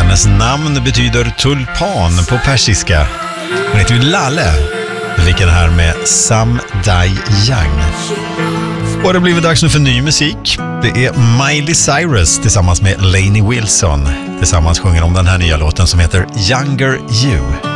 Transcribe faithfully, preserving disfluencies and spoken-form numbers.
Hennes namn betyder tulpan på persiska. Hon heter ju Lale. Vi fick den här med Sam Dai Young. Och det har blivit dags nu för ny musik. Det är Miley Cyrus tillsammans med Lainey Wilson. Tillsammans sjunger om den här nya låten som heter Younger You.